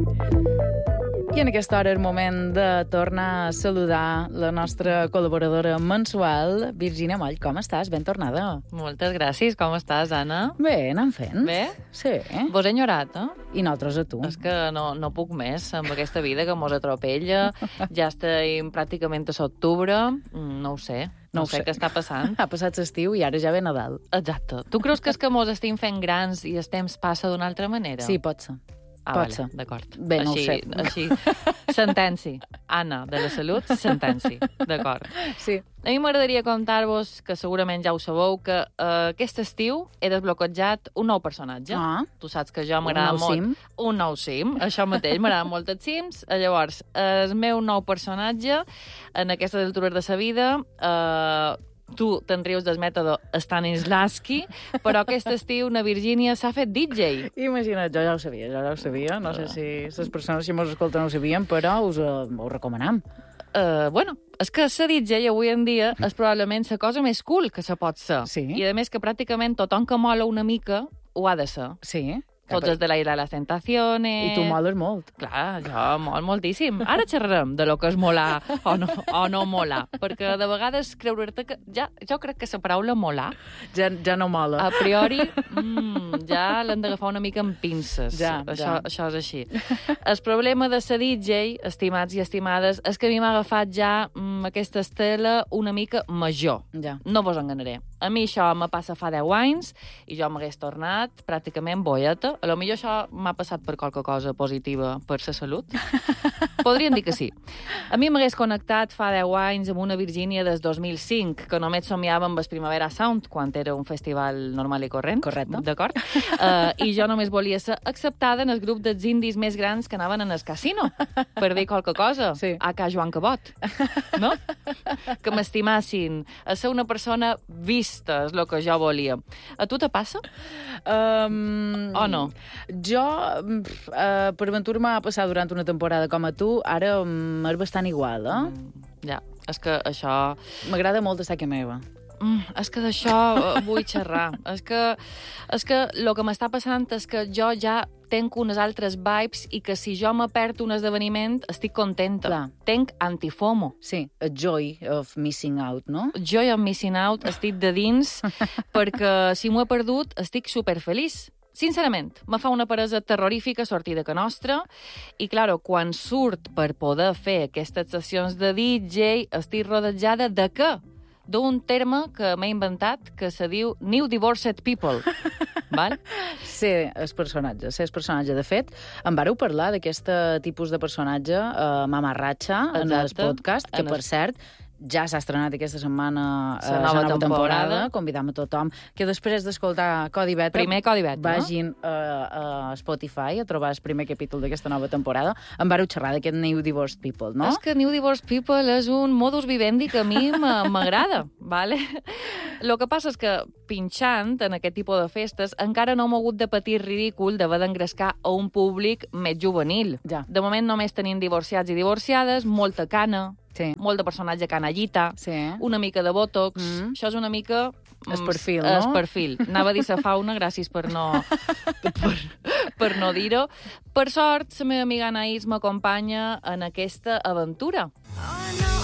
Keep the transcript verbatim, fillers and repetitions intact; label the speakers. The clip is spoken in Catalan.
Speaker 1: I en aquesta hora és moment de tornar a saludar la nostra col·laboradora mensual, Virgínia Moll. Com estàs? Ben tornada.
Speaker 2: Moltes gràcies. Com estàs, Anna?
Speaker 1: Bé, anant fent.
Speaker 2: Bé?
Speaker 1: Sí.
Speaker 2: Vos he enyorat, eh?
Speaker 1: I nosaltres a tu.
Speaker 2: És que no, no puc més amb aquesta vida que mos atropella. Ja estem pràcticament a l'octubre. No ho sé. No, no ho sé, sé què està passant.
Speaker 1: Ha passat l'estiu i ara ja ve Nadal.
Speaker 2: Exacte. Tu creus que és que mos estem fent grans i el temps passa d'una altra manera?
Speaker 1: Sí, pot ser.
Speaker 2: Ah,
Speaker 1: pot
Speaker 2: vale,
Speaker 1: ser.
Speaker 2: d'acord.
Speaker 1: Bé, no
Speaker 2: així,
Speaker 1: ho sé.
Speaker 2: Així, sentenci. Anna, de la salut, sentenci. D'acord.
Speaker 1: Sí.
Speaker 2: A mi m'agradaria contar-vos, que segurament ja ho sabeu, que uh, aquest estiu he desbloquejat un nou personatge.
Speaker 1: Ah.
Speaker 2: Tu saps que jo m'agrada
Speaker 1: Un nou
Speaker 2: molt...
Speaker 1: sim.
Speaker 2: Un nou sim. Això mateix, m'agrada molt els sims. Llavors, el meu nou personatge, en aquestes altures de sa vida... Uh, tu te'n rius del mètode Stanislavski, però aquest estiu na Virgínia s'ha fet D J.
Speaker 1: Imagina't, jo ja ho sabia, jo ja ho sabia. No sé si les persones que mos escolten ho sabien, però us ho, ho recomanam.
Speaker 2: Uh, bueno, és que ser D J avui en dia és probablement la cosa més cool que se pot ser.
Speaker 1: Sí.
Speaker 2: I a més que pràcticament tothom que mola una mica ho ha de ser.
Speaker 1: Sí.
Speaker 2: Tots els de la Isla de les Tentaciones...
Speaker 1: I tu moles molt.
Speaker 2: Clar, jo mol moltíssim. Ara xerrarem de lo que és molar o no, o no molar, perquè de vegades creure-te que... Ja, jo crec que la paraula molar...
Speaker 1: Ja, ja no mola.
Speaker 2: A priori, mm, ja l'hem d'agafar una mica amb pinces.
Speaker 1: Ja,
Speaker 2: això,
Speaker 1: ja.
Speaker 2: això és així. El problema de ser D J, estimats i estimades, és que a mi m'ha agafat ja mm, aquesta estela una mica major.
Speaker 1: Ja.
Speaker 2: No vos enganaré. A mi això me passa fa deu anys i jo m'hagués tornat pràcticament boieta. A lo millor això m'ha passat per qualque cosa positiva per la salut. Podríem dir que sí. A mi m'hagués connectat fa deu anys amb una Virgínia des dos mil cinc, que només somiava amb el Primavera Sound, quan era un festival normal i corrent.
Speaker 1: Correcte.
Speaker 2: D'acord? Uh, I jo només volia ser acceptada en el grup dels indis més grans que anaven en el casino, per dir qualque cosa.
Speaker 1: Sí.
Speaker 2: A ca Joan Cabot. No? Que m'estimassin. A ser una persona vista és el que jo volia. A tu te passa?
Speaker 1: Um,
Speaker 2: O no?
Speaker 1: Jo, uh, per aventura m'ha passat durant una temporada com a tu, ara um, és bastant igual, eh?
Speaker 2: Mm, ja, és que això...
Speaker 1: M'agrada molt estar aquí meva.
Speaker 2: Mm, és que d'això uh, vull xerrar. És que, és que el que m'està passant és que jo ja tenc unes altres vibes i que si jo me perdo un esdeveniment estic contenta.
Speaker 1: Clar.
Speaker 2: Tenc antifomo.
Speaker 1: Sí, a joy of missing out, no?
Speaker 2: Joy of missing out estic de dins perquè si m'ho he perdut estic superfeliç. Sincerament, me fa una peresa terrorífica sortir de ca nostra i, claro, quan surt per poder fer aquestes sessions de D J estic rodejada de què? D'un terme que m'he inventat que se diu New Divorced People. Val?
Speaker 1: Ser el personatge, ser el personatge. De fet, en vareu parlar d'aquest tipus de personatge a Mamarratxa, en el
Speaker 2: Exacte.
Speaker 1: podcast, que,
Speaker 2: En
Speaker 1: per
Speaker 2: el-
Speaker 1: cert, ja s'ha estrenat aquesta setmana
Speaker 2: La
Speaker 1: eh,
Speaker 2: nova
Speaker 1: la nova temporada.
Speaker 2: temporada.
Speaker 1: Convidam a tothom que després d'escoltar Codi Beta
Speaker 2: Primer Codi Beta, no?
Speaker 1: vagin a, a Spotify a trobar el primer capítol d'aquesta nova temporada. En vareu xerrar d'aquest New Divorced People, no?
Speaker 2: És que New Divorced People és un modus vivendi que a mi m'a- m'agrada, vale? El que passa és que pinxant en aquest tipus de festes encara no m'he hagut de patir ridícul d'haver d'engrescar a un públic més juvenil.
Speaker 1: Ja.
Speaker 2: De moment només tenim divorciats i divorciades, molta cana,
Speaker 1: Sí.
Speaker 2: molt de personatge canallita,
Speaker 1: Sí.
Speaker 2: una mica de botox.
Speaker 1: Mm.
Speaker 2: Això és una mica...
Speaker 1: Es
Speaker 2: mm,
Speaker 1: perfil, no?
Speaker 2: Es perfil. Anava a dir sa fauna, gràcies per no, per, per no dir-ho. Per sort, la meva amiga Anaïs m'acompanya en aquesta aventura.
Speaker 3: Oh, no.